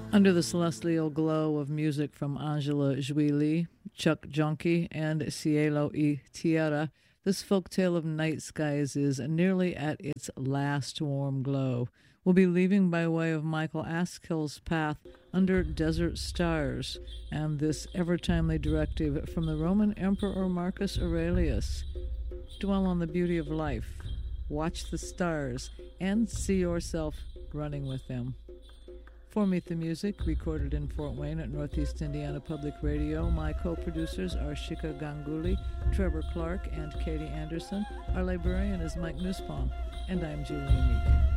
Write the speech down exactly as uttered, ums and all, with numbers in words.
Under the celestial glow of music from Angela Juili, Chuck Junkie, and Cielo y Tierra, this folktale of night skies is nearly at its last warm glow. We'll be leaving by way of Michael Askill's path under desert stars, and this ever-timely directive from the Roman Emperor Marcus Aurelius. Dwell on the beauty of life, watch the stars, and see yourself running with them. For Meet the Music, recorded in Fort Wayne at Northeast Indiana Public Radio, my co-producers are Shika Ganguly, Trevor Clark, and Katie Anderson. Our librarian is Mike Nussbaum, and I'm Julie Meek.